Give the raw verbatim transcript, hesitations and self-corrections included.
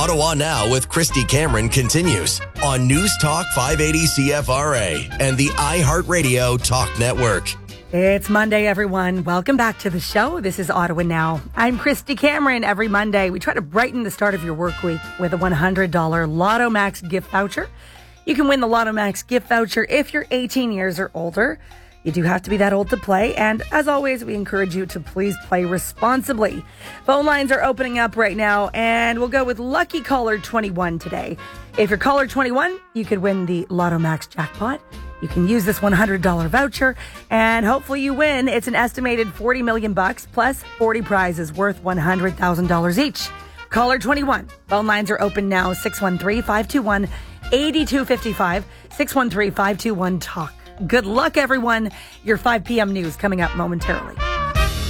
Ottawa Now with Christy Cameron continues on News Talk five eighty C F R A and the iHeartRadio Talk Network. It's Monday, everyone. Welcome back to the show. This is Ottawa Now. I'm Christy Cameron. Every Monday, we try to brighten the start of your work week with a one hundred dollars Lotto Max gift voucher. You can win the Lotto Max gift voucher if you're eighteen years or older. You do have to be that old to play. And as always, we encourage you to please play responsibly. Phone lines are opening up right now, and we'll go with lucky caller twenty-one today. If you're caller twenty-one, you could win the Lotto Max jackpot. You can use this one hundred dollars voucher, and hopefully you win. It's an estimated forty million bucks plus forty prizes worth one hundred thousand dollars each. Caller twenty-one. Phone lines are open now. six one three, five two one, eight two five five. six one three, five two one, talk. Good luck, everyone. Your five p.m. news coming up momentarily.